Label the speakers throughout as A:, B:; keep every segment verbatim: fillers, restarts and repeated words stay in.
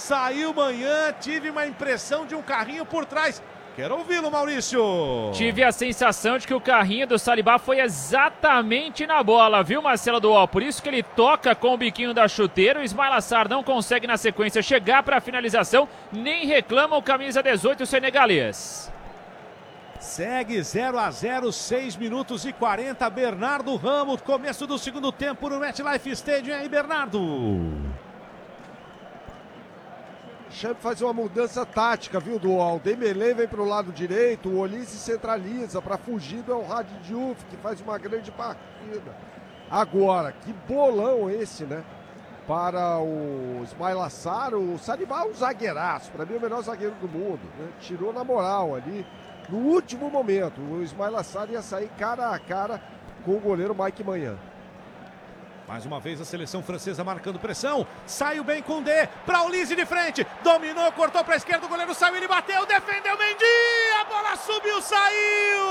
A: Saiu manhã, tive uma impressão de um carrinho por trás. Quero ouvi-lo, Maurício.
B: Tive a sensação de que o carrinho do Saliba foi exatamente na bola, viu, Marcelo Dual? Por isso que ele toca com o biquinho da chuteira. O Ismail Assar não consegue na sequência chegar para a finalização, nem reclama o camisa dezoito senegalês.
A: Segue zero a zero, seis minutos e quarenta. Bernardo Ramos, começo do segundo tempo no MetLife Stadium. Aí, Bernardo.
C: Champ faz uma mudança tática, viu, Dual? O Dembélé vem para o lado direito, o Olise centraliza para fugir do El Hadji Diouf, que faz uma grande partida. Agora, que bolão esse, né? Para o Ismail Assar, o Saliba é um zagueiraço, para mim é o melhor zagueiro do mundo, né? Tirou na moral ali, no último momento. O Ismail Assar ia sair cara a cara com o goleiro Mike Maignan.
A: Mais uma vez a seleção francesa marcando pressão. Saiu bem com o D. Para o Olise de frente. Dominou, cortou para a esquerda. O goleiro saiu, ele bateu. Defendeu Mendy. A bola subiu, saiu.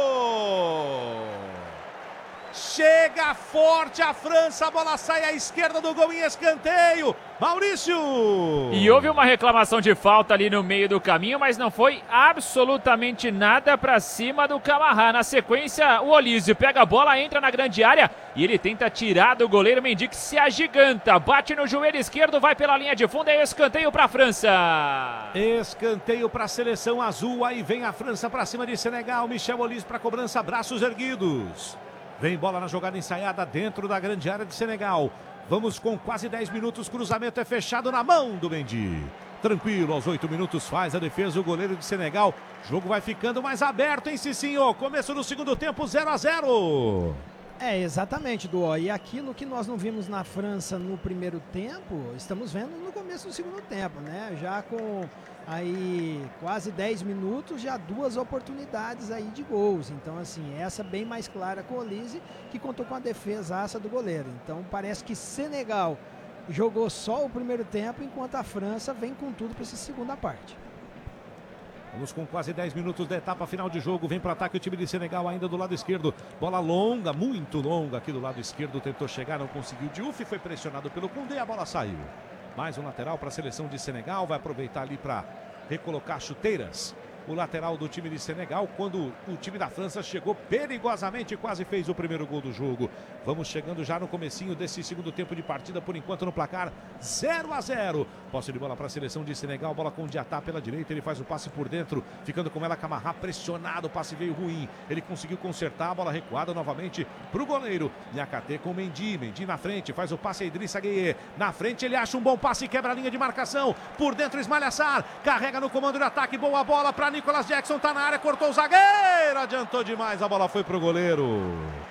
A: Chega forte a França. A bola sai à esquerda do gol em escanteio. Maurício.
B: E houve uma reclamação de falta ali no meio do caminho, mas não foi absolutamente nada para cima do Camara. Na sequência, o Olise pega a bola, entra na grande área e ele tenta tirar do goleiro Mendy, que se agiganta, bate no joelho esquerdo, vai pela linha de fundo, é escanteio para a França.
A: Escanteio para a seleção azul, aí vem a França para cima de Senegal. Michel Olise para cobrança, braços erguidos. Vem bola na jogada ensaiada dentro da grande área de Senegal. Vamos com quase dez minutos, cruzamento é fechado na mão do Mendy. Tranquilo, aos oito minutos faz a defesa o goleiro de Senegal. O jogo vai ficando mais aberto, hein, Cicinho? Começo do segundo tempo, zero a zero.
D: É, exatamente, Duó. E aquilo que nós não vimos na França no primeiro tempo, estamos vendo no começo do segundo tempo, né? Já com aí quase dez minutos, já duas oportunidades aí de gols. Então, assim, essa bem mais clara com o Olise, que contou com a defesaça do goleiro. Então, parece que Senegal jogou só o primeiro tempo, enquanto a França vem com tudo para essa segunda parte.
A: Vamos com quase dez minutos da etapa final de jogo. Vem para o ataque o time de Senegal ainda do lado esquerdo. Bola longa, muito longa aqui do lado esquerdo. Tentou chegar, não conseguiu. Diouf foi pressionado pelo Koundé, a bola saiu. Mais um lateral para a seleção de Senegal. Vai aproveitar ali para recolocar chuteiras. O lateral do time de Senegal, quando o time da França chegou perigosamente, quase fez o primeiro gol do jogo. Vamos chegando já no comecinho desse segundo tempo de partida, por enquanto no placar zero a zero. Posse de bola para a seleção de Senegal, bola com o Diatá pela direita, ele faz o passe por dentro, ficando com ela Camara, pressionado, o passe veio ruim. Ele conseguiu consertar, a bola recuada novamente para o goleiro. Niakhaté com Mendy, Mendy na frente, faz o passe a Idrissa Gueye. Na frente ele acha um bom passe, quebra a linha de marcação. Por dentro Ismail Assar, carrega no comando de ataque, boa bola para Nicolas Jackson, tá na área, cortou o zagueiro, adiantou demais, a bola foi pro goleiro.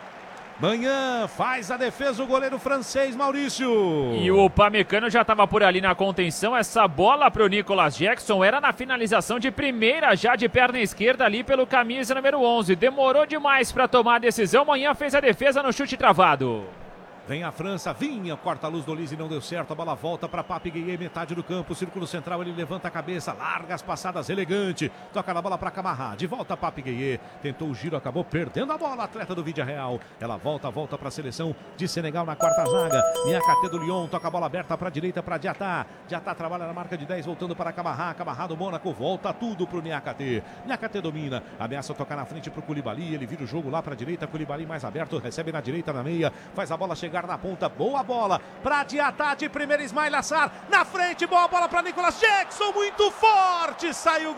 A: Maignan faz a defesa, o goleiro francês, Maurício.
B: E o Upamecano já estava por ali na contenção. Essa bola pro Nicolas Jackson era na finalização de primeira, já de perna esquerda ali pelo camisa número onze. Demorou demais para tomar a decisão. Maignan fez a defesa no chute travado.
A: Vem a França, vinha, corta a luz do Olise, não deu certo, a bola volta para Pape Gueye, metade do campo, círculo central, ele levanta a cabeça, larga as passadas, elegante, toca na bola para Camara, de volta Pape Gueye, tentou o giro, acabou perdendo a bola, atleta do Vídea Real, ela volta, volta para a seleção de Senegal na quarta zaga, Niakhaté do Lyon, toca a bola aberta para a direita para Diatá, Diatá trabalha na marca de dez, voltando para Camara, Camara do Mônaco, volta tudo para o Niakhaté, Niakhaté domina, ameaça tocar na frente para o Koulibaly, ele vira o jogo lá para a direita, Koulibaly mais aberto, recebe na direita, na meia, faz a bola chegar na ponta, boa bola para Diatá de primeira, Ismail Assar na frente, boa bola para Nicolas Jackson, muito forte, saiu o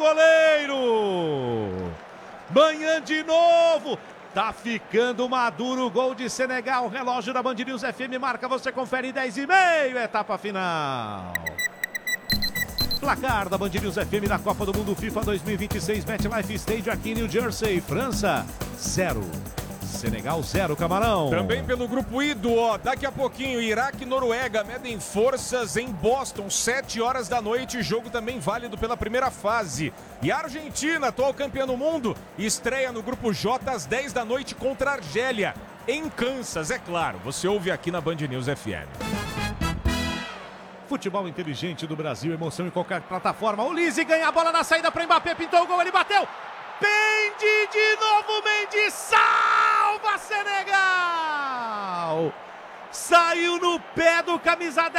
A: goleiro. Maignan de novo, tá ficando maduro o gol de Senegal, relógio da Band News F M marca, você confere dez e meio, etapa final. Placar da Band News F M na Copa do Mundo FIFA dois mil e vinte e seis, MetLife Stadium aqui em New Jersey, França zero. Senegal zero, Camarão.
E: Também pelo grupo I do ó, daqui a pouquinho, Iraque e Noruega medem forças em Boston, sete horas da noite, jogo também válido pela primeira fase. E a Argentina, atual campeã do mundo, estreia no grupo J às dez da noite contra a Argélia, em Kansas, é claro, você ouve aqui na Band News F M.
A: Futebol inteligente do Brasil, emoção em qualquer plataforma. Olise ganha a bola na saída para Mbappé, pintou o gol, ele bateu. Mendy de novo, Mendy salva Senegal! Saiu no pé do camisa dez.